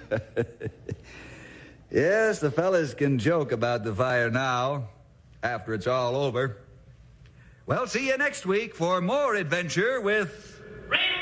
Yes, the fellas can joke about the fire now, after it's all over. Well, see you next week for more adventure with...